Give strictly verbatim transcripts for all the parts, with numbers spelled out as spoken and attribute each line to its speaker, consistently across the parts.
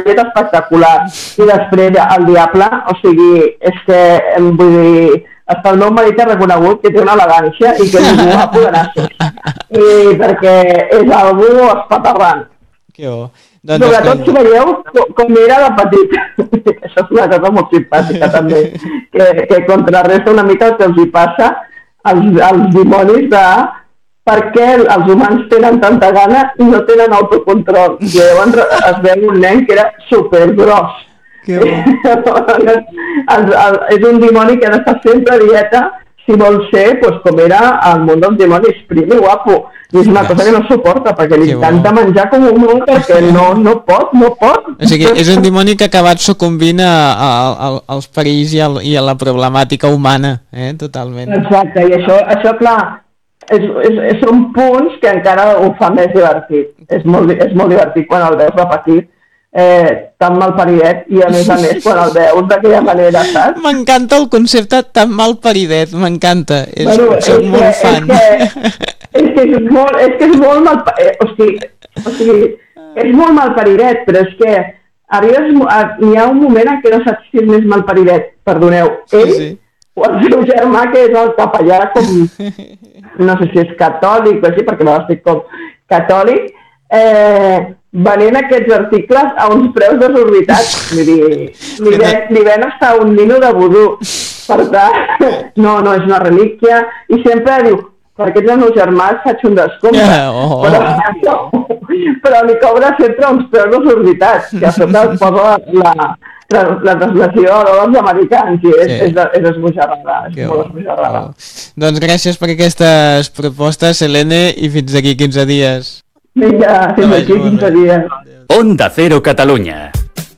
Speaker 1: llet espectacular. I després el diable, o sigui, és que, vull dir, hasta el meu marit ha reconegut que té una elegància i que ningú va poder nassos. I perquè és algú espaterrant.
Speaker 2: Que bo. Doncs
Speaker 1: Sobretot si veieu com era de petit. Això és una cosa molt simpàtica també, que, que contrarresta una mica el que els hi passa als, als dimonis de per què els humans tenen tanta gana i no tenen autocontrol. I llavors es veu un nen que era supergros.
Speaker 2: Que bo.
Speaker 1: el, el, és un dimoni que ha d'estar sempre a dieta si vol ser, pues, com era el món dels dimonis, prim i guapo. I és una cosa que no suporta, perquè li encanta menjar com un món, perquè no, no pot, no pot.
Speaker 2: O sigui, és un dimoni que ha acabat sucumbint a, a, a, als perills i a, i a la problemàtica humana, eh? Totalment.
Speaker 1: Exacte, i això, això clar, és, és, és, són punts que encara ho fa més divertit. És molt, és molt divertit quan el veus repetit, eh, tan malparidet, i a més a més quan el veus d'aquella manera, saps?
Speaker 2: M'encanta el concepte tan malparidet, m'encanta,
Speaker 1: bueno,
Speaker 2: soc
Speaker 1: és
Speaker 2: molt
Speaker 1: que,
Speaker 2: fan.
Speaker 1: És que, és que és molt, és que és molt malparidet, o sigui, o sigui, és molt malparidet, però és que arribes, hi ha un moment en què no saps si és més malparidet, perdoneu, ell sí, sí. o el seu germà, que és el capellà, com, no sé si és catòlic o així, perquè no estic com catòlic, eh, venent aquests articles a uns preus desorbitats. Vull dir, li ven, li ven hasta un nino de vudú. Per tant, no, no, és una relíquia. I sempre diu, perquè ets el meu germà, faig un descompte. Yeah, oh, oh. Però, però li cobra sempre uns preus desorbitats, que a sota es posa la, la, la translació dels americans, i és, sí. és, és esbojarrada, és que molt esbojarrada.
Speaker 2: Oh. Doncs gràcies per aquestes propostes, Helene, i fins aquí quinze dies.
Speaker 1: Vinga, fins aquí quinze dies.
Speaker 3: Onda Cero Catalunya.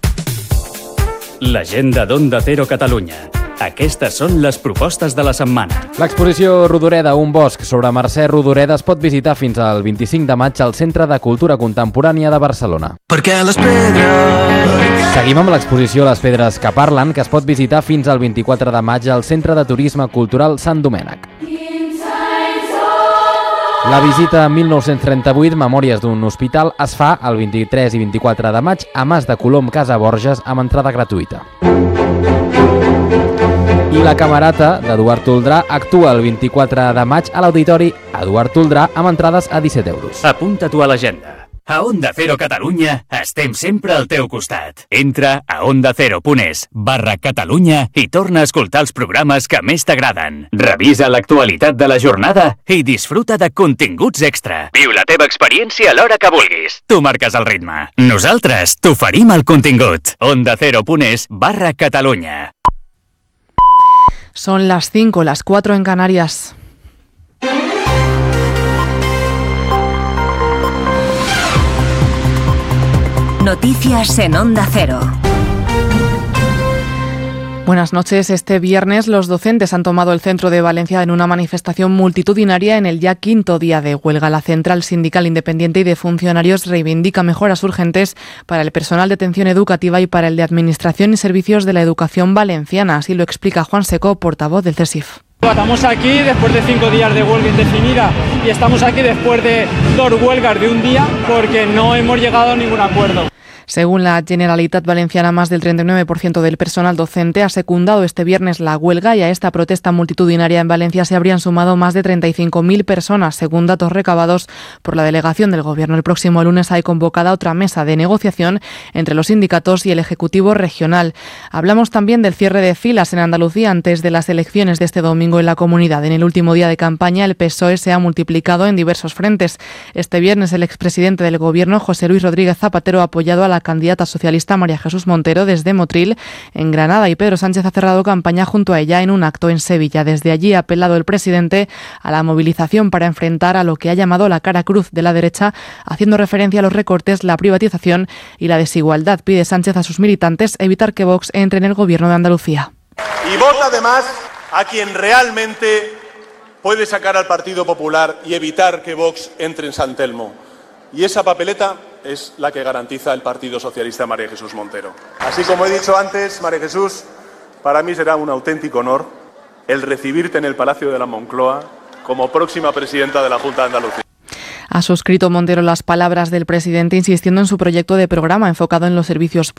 Speaker 3: L'agenda d'Onda Cero Catalunya. Aquestes són les propostes de la setmana.
Speaker 4: L'exposició Rodoreda, un bosc sobre Mercè Rodoreda es pot visitar fins al vint-i-cinc de maig al Centre de Cultura Contemporània de Barcelona.
Speaker 5: Perquè les pedres...
Speaker 4: Seguim amb l'exposició Les pedres que parlen, que es pot visitar fins al vint-i-quatre de maig al Centre de Turisme Cultural Sant Domènec. La visita mil nou-cents trenta-vuit, Memòries d'un hospital, es fa el vint-i-tres i vint-i-quatre de maig a Mas de Colom, Casa Borges, amb entrada gratuïta. I La Camerata, d'Eduard Toldrà, actua el vint-i-quatre de maig a l'Auditori Eduard Toldrà amb entrades a disset euros.
Speaker 3: Apunta-t'ho a l'agenda. A Onda Cero Catalunya estem sempre al teu costat. Entra a ondacero.es barra Catalunya i torna a escoltar els programes que més t'agraden. Revisa l'actualitat de la jornada i disfruta de continguts extra. Viu la teva experiència a l'hora que vulguis. Tu marques el ritme. Nosaltres t'oferim el contingut. ondacero.es barra Catalunya.
Speaker 6: Son las cinco, las cuatro en Canarias.
Speaker 7: Noticias en Onda Cero.
Speaker 6: Buenas noches. Este viernes los docentes han tomado el centro de Valencia en una manifestación multitudinaria en el ya quinto día de huelga. La Central Sindical Independiente y de Funcionarios reivindica mejoras urgentes para el personal de atención educativa y para el de Administración y Servicios de la Educación Valenciana. Así lo explica Juan Seco, portavoz del CESIF.
Speaker 8: Estamos aquí después de cinco días de huelga indefinida y estamos aquí después de dos huelgas de un día porque no hemos llegado a ningún acuerdo.
Speaker 6: Según la Generalitat Valenciana, más del treinta y nueve por ciento del personal docente ha secundado este viernes la huelga y a esta protesta multitudinaria en Valencia se habrían sumado más de treinta y cinco mil personas, según datos recabados por la delegación del Gobierno. El próximo lunes hay convocada otra mesa de negociación entre los sindicatos y el Ejecutivo regional. Hablamos también del cierre de filas en Andalucía antes de las elecciones de este domingo en la comunidad. En el último día de campaña, el P S O E se ha multiplicado en diversos frentes. Este viernes, el expresidente del Gobierno, José Luis Rodríguez Zapatero, ha apoyado a la candidata socialista María Jesús Montero desde Motril, en Granada, y Pedro Sánchez ha cerrado campaña junto a ella en un acto en Sevilla. Desde allí ha apelado el presidente a la movilización para enfrentar a lo que ha llamado la cara cruz de la derecha, haciendo referencia a los recortes, la privatización y la desigualdad. Pide Sánchez a sus militantes evitar que Vox entre en el Gobierno de Andalucía.
Speaker 9: Y vota además a quien realmente puede sacar al Partido Popular y evitar que Vox entre en San Telmo. Y esa papeleta es la que garantiza el Partido Socialista María Jesús Montero. Así como he dicho antes, María Jesús, para mí será un auténtico honor el recibirte en el Palacio de la Moncloa como próxima presidenta de la Junta de Andalucía.
Speaker 6: Ha suscrito Montero las palabras del presidente, insistiendo en su proyecto de programa enfocado en los servicios